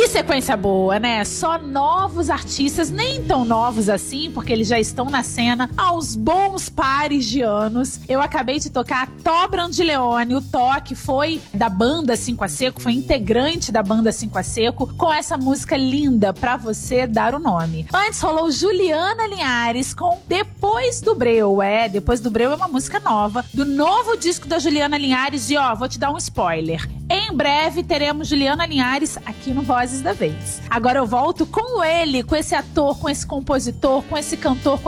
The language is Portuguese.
Que sequência boa, né? Só novos artistas, nem tão novos assim, porque eles já estão na cena há uns bons pares de anos. Eu acabei de tocar Tó Brandileone, o Tó, que foi da banda 5 a Seco, foi integrante da banda 5 a Seco, com essa música linda, Pra Você Dar o Nome. Antes rolou Juliana Linhares com Depois do Breu. Depois do Breu é uma música nova, do novo disco da Juliana Linhares, e vou te dar um spoiler. Em breve teremos Juliana Linhares aqui no Vozes da Vez. Agora eu volto com ele, com esse ator, com esse compositor, com esse cantor, com